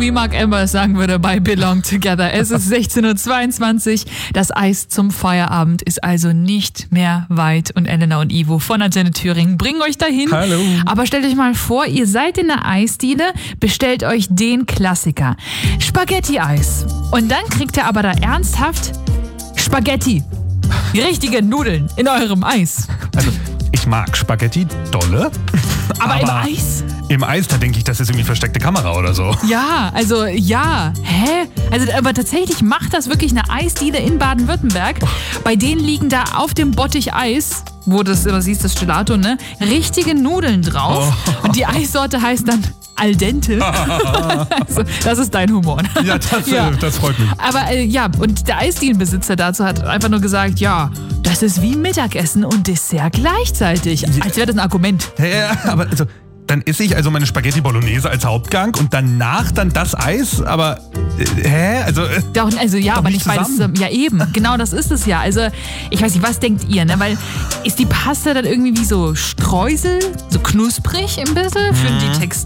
wie Mark Emmers sagen würde bei Belong Together. Es ist 16.22 Uhr. Das Eis zum Feierabend ist also nicht mehr weit. Und Elena und Ivo von Antenne Thüringen bringen euch dahin. Hallo. Aber stellt euch mal vor, ihr seid in der Eisdiele, bestellt euch den Klassiker. Spaghetti-Eis. Und dann kriegt ihr aber da ernsthaft Spaghetti. Richtige Nudeln in eurem Eis. Also, ich mag Spaghetti dolle. Aber im Eis? Im Eis, da denke ich, das ist irgendwie versteckte Kamera oder so. Ja, also ja. Hä? Also, aber tatsächlich macht das wirklich eine Eisdiele in Baden-Württemberg. Bei denen liegen da auf dem Bottich Eis, wo du siehst, das Gelato, ne? Richtige Nudeln drauf. Oh. Und die Eissorte heißt dann al dente. Also, das ist dein Humor. Ja, das freut mich. Aber und der Eisdielenbesitzer dazu hat einfach nur gesagt, ja, das ist wie Mittagessen und Dessert gleichzeitig. Als wäre das ein Argument. Ja, aber also, dann esse ich also meine Spaghetti Bolognese als Hauptgang und danach dann das Eis, aber Aber nicht beides zusammen. Ja, eben, genau das ist es ja. Also, ich weiß nicht, was denkt ihr, ne? Weil ist die Paste dann irgendwie wie so Streusel, so knusprig ein bisschen für die Textur?